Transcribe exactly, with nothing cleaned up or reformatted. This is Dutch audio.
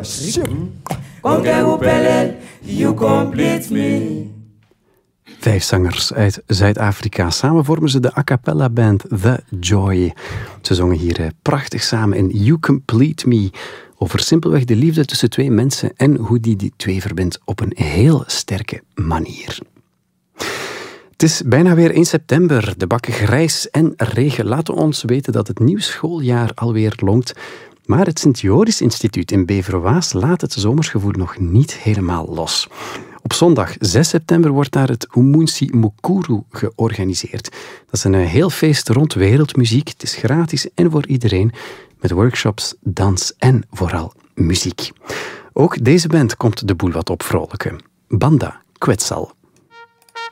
You complete me. Vijf zangers uit Zuid-Afrika. Samen vormen ze de a cappella band The Joy. Ze zongen hier prachtig samen in You Complete Me over simpelweg de liefde tussen twee mensen en hoe die die twee verbindt op een heel sterke manier. Het is bijna weer één september. De bakken grijs en regen laten ons weten dat het nieuw schooljaar alweer lonkt. Maar het Sint-Joris Instituut in Beverwaas laat het zomersgevoel nog niet helemaal los. Op zondag zes september wordt daar het Umunsi Mukuru georganiseerd. Dat is een heel feest rond wereldmuziek. Het is gratis en voor iedereen, met workshops, dans en vooral muziek. Ook deze band komt de boel wat opvrolijken. Banda Quetzal.